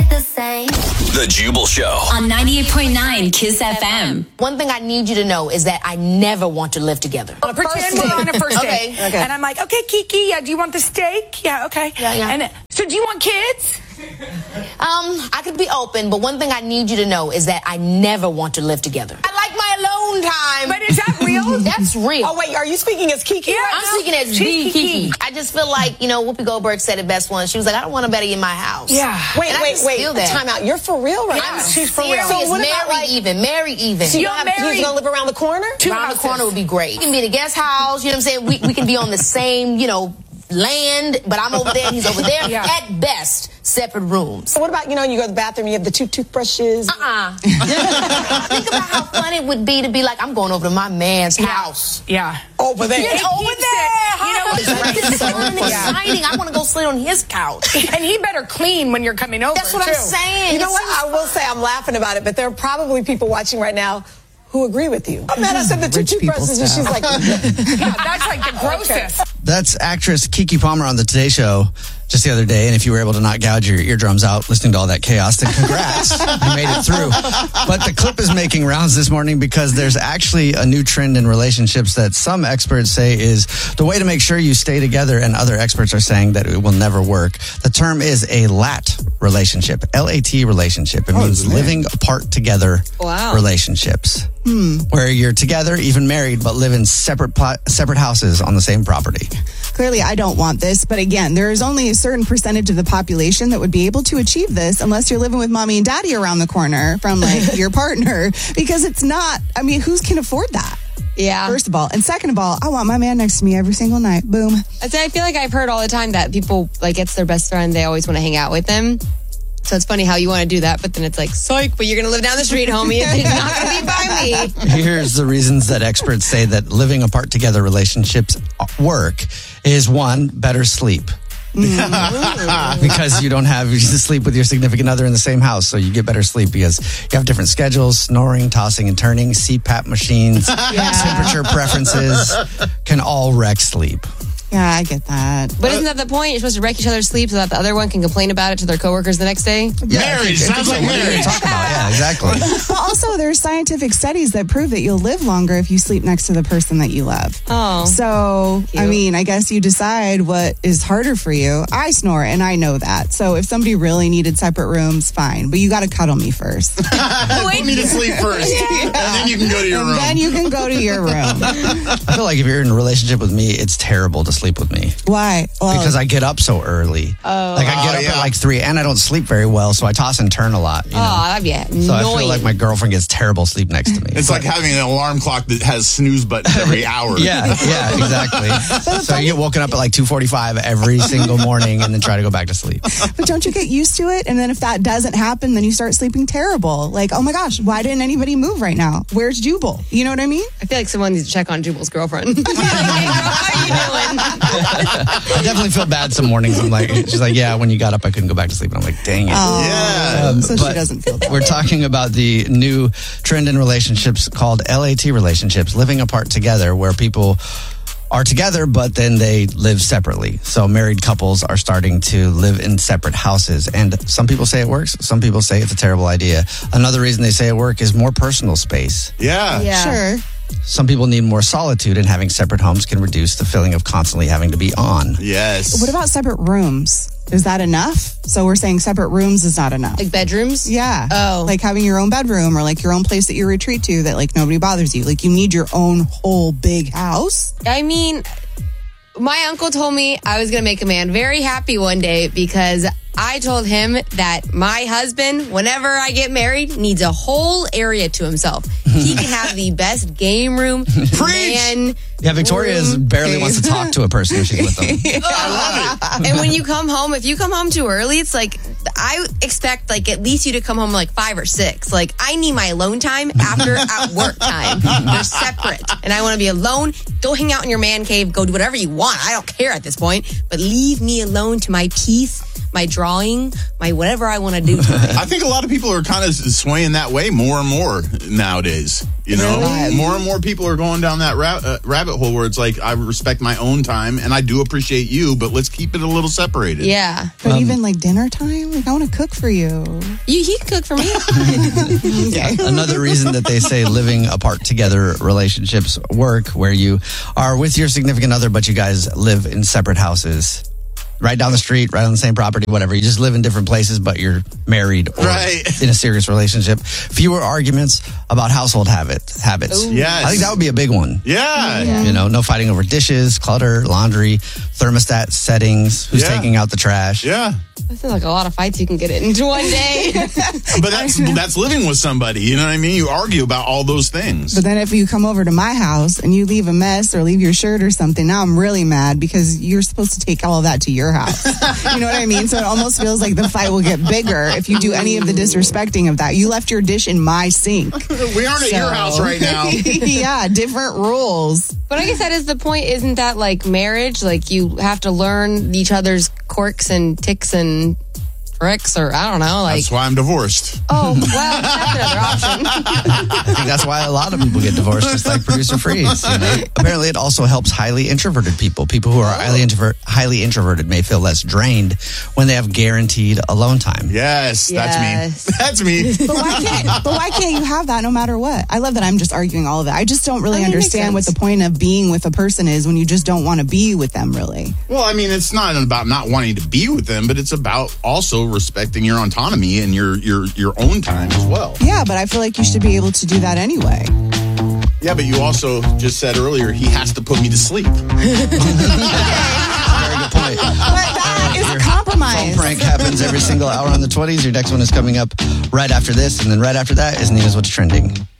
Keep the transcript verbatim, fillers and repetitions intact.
it the same. The Jubal Show on ninety-eight point nine Kiss F M. One thing I need you to know is that I never want to live together. Well, pretend we're on a first date. Okay. Okay. And I'm like, okay, Kiki, yeah, do you want the steak? Yeah, okay. Yeah, yeah. And so do you want kids? Um, I could be open, but one thing I need you to know is that I never want to live together. I like my alone time. But is that real? That's real. Oh, wait, are you speaking as Kiki? Yeah, right I'm now? speaking as She's the Kiki. Kiki. I just feel like, you know, Whoopi Goldberg said it best once. She was like, I don't want nobody in my house. Yeah. Wait, And I wait, just wait. feel that. Time out. You're for real right Yeah, now? she's for real. Serious. So what about, marry like- even. Marry even. So you You're don't have, married. he's going to live around the corner? Two Around houses. the corner would be great. We can be in a guest house, you know what I'm saying? We, we can be on the same, you know, land, but I'm over there and he's over there. Yeah. At best, separate rooms. So what about, you know, you go to the bathroom, you have the two toothbrushes? Uh-uh. Think about how fun it would be to be like, I'm going over to my man's house. Yeah. Over there. Get over keeps there. it- you know what's Huh? right? This is So fun and fun. exciting. I want to go sit on his couch. And he better clean when you're coming over, That's what I'm too. saying. You know It what? seems I will say I'm laughing about it, but there are probably people watching right now who agree with you. Oh, man, I said the two Rich people toothbrushes, and she's stuff. like, Yeah, that's like the grossest. That's actress Keke Palmer on the Today Show just the other day. And if you were able to not gouge your eardrums out listening to all that chaos, then congrats. You made it through. But the clip is making rounds this morning because there's actually a new trend in relationships that some experts say is the way to make sure you stay together, and other experts are saying that it will never work. The term is a L A T relationship, L A T relationship. It means living apart together Wow. relationships. Where you're together, even married, but live in separate pla- separate houses on the same property. Clearly, I don't want this, but again, there is only a certain percentage of the population that would be able to achieve this unless you're living with mommy and daddy around the corner from like your partner, because it's not, I mean, who can afford that? Yeah. First of all. And second of all, I want my man next to me every single night. Boom. I'd say I feel like I've heard all the time that people, like, it's their best friend. They always want to hang out with them. So it's funny how you want to do that, but then it's like, psych, but you're going to live down the street, homie. It's not going to be by me. Here's the reasons that experts say that living apart together relationships work is one, better sleep. Because you don't have you just sleep with your significant other in the same house, so you get better sleep because you have different schedules, snoring, tossing and turning, C PAP machines, temperature preferences can all wreck sleep. Yeah, I get that. But isn't that the point? You're supposed to wreck each other's sleep so that the other one can complain about it to their coworkers the next day? Marriage sounds like marriage. Talk about yeah, exactly. Well, also, there's scientific studies that prove that you'll live longer if you sleep next to the person that you love. Oh. So, I Cute. mean, I guess you decide what is harder for you. I snore, and I know that. So if somebody really needed separate rooms, fine. But you got to cuddle me first. Put me to sleep first, and then you can go to your and room. then you can go to your room. I feel like if you're in a relationship with me, it's terrible to sleep with me. Why? Well, Because I get up so early. Oh. Like I get Oh, up yeah. at like three, and I don't sleep very well, so I toss and turn a lot. You know? Oh, that'd be annoying. So I feel like my girlfriend gets terrible sleep next to me. It's like having an alarm clock that has snooze buttons every hour. Yeah, yeah, exactly. So you get woken up at like two forty-five every single morning and then try to go back to sleep. but don't you get used to it? And then if that doesn't happen, then you start sleeping terrible. Like, oh my gosh, why didn't anybody move right now? Where's Jubal? You know what I mean? I feel like someone needs to check on Jubal's girlfriend. Hey, girl, how you doing? I definitely feel bad some mornings. I'm like, she's like, yeah, when you got up, I couldn't go back to sleep. And I'm like, dang it. Oh, Yeah. so she But doesn't feel that. We're talking about the new trend in relationships called L A T relationships, living apart together, where people are together, but then they live separately. So married couples are starting to live in separate houses. And some people say it works. Some people say it's a terrible idea. Another reason they say it works is more personal space. Yeah. Yeah. Sure. Some people need more solitude, and having separate homes can reduce the feeling of constantly having to be on. Yes. What about separate rooms? Is that enough? So we're saying separate rooms is not enough. Like bedrooms? Yeah. Oh. Like having your own bedroom or like your own place that you retreat to that like nobody bothers you. Like you need your own whole big house. I mean, my uncle told me I was going to make a man very happy one day because I told him that my husband, whenever I get married, needs a whole area to himself. He can have the best game room. Man, Yeah, Victoria is room. barely wants to talk to a person when she's with them. I love it. And when you come home, if you come home too early, it's like, I expect like at least you to come home like five or six. Like I need my alone time after at work time. They're separate. And I want to be alone. Go hang out in your man cave. Go do whatever you want. I don't care at this point. But leave me alone to my peace, my drawing, my whatever I want to do tonight. I think a lot of people are kind of swaying that way more and more nowadays. You know, Really? more and more people are going down that ra- uh, rabbit rabbit hole where it's like, I respect my own time and I do appreciate you, but let's keep it a little separated. Yeah. But even like dinner time, like I want to cook for you. You he can cook for me. Okay. Another reason that they say living apart together relationships work, where you are with your significant other, but you guys live in separate houses. Right down the street, right on the same property, whatever. You just live in different places, but you're married or Right. in a serious relationship. Fewer arguments about household habit, habits. Yes. I think that would be a big one. Yeah. You know, no fighting over dishes, clutter, laundry, thermostat settings, who's Yeah. taking out the trash. Yeah. This is like a lot of fights you can get into one day. But that's that's living with somebody. You know what I mean? You argue about all those things. But then if you come over to my house and you leave a mess or leave your shirt or something, now I'm really mad because you're supposed to take all of that to your house. You know what I mean? So it almost feels like the fight will get bigger if you do any of the disrespecting of that. You left your dish in my sink. We aren't at So- your house right now. Yeah, different rules. But I guess that is the point. Isn't that like marriage? Like you have to learn each other's quirks and ticks and tricks, or I don't know. Like, That's why I'm divorced. oh, well, that's another option. I think that's why a lot of people get divorced, just like producer Freeze. You know? Apparently, it also helps highly introverted people. People who are highly introvert, highly introverted may feel less drained when they have guaranteed alone time. Yes, Yes. that's me. That's me. But why can't but why can't you have that no matter what? I love that I'm just arguing all of that. I just don't really I mean, it makes understand what the sense. point of being with a person is when you just don't want to be with them, really. Well, I mean, it's not about not wanting to be with them, but it's about also respecting your autonomy and your your your own time as well. Yeah, but I feel like you should be able to do that anyway. Yeah, but you also just said earlier he has to put me to sleep. Very good point. But that is a Phone compromise. prank happens every single hour on the twenties. Your next one is coming up right after this, and then right after that is Nina's What's Trending.